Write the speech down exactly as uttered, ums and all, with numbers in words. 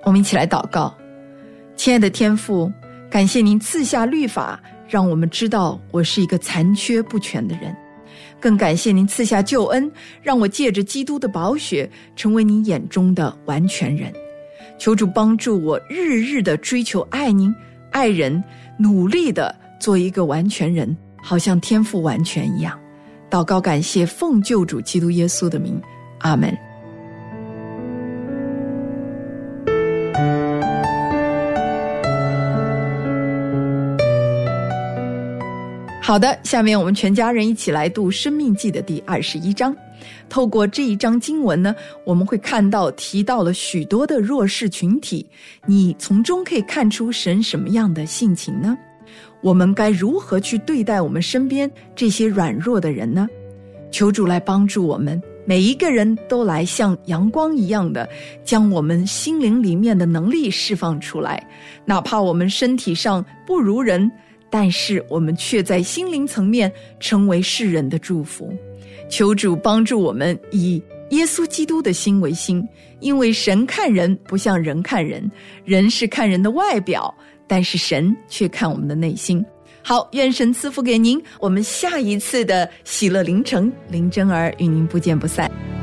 我们一起来祷告。亲爱的天父，感谢您赐下律法，让我们知道我是一个残缺不全的人，更感谢您赐下救恩，让我借着基督的宝血成为您眼中的完全人。求主帮助我日日的追求爱您爱人，努力的做一个完全人，好像天父完全一样。祷告感谢，奉救主基督耶稣的名，阿们。好的，下面我们全家人一起来读《申命记》的第二十一章。透过这一章经文呢，我们会看到提到了许多的弱势群体，你从中可以看出神什么样的性情呢？我们该如何去对待我们身边这些软弱的人呢？求主来帮助我们，每一个人都来像阳光一样的将我们心灵里面的能力释放出来，哪怕我们身体上不如人，但是我们却在心灵层面成为世人的祝福。求主帮助我们以耶稣基督的心为心，因为神看人不像人看人，人是看人的外表，但是神却看我们的内心。好，愿神赐福给您，我们下一次的喜乐凌晨，林真儿与您不见不散。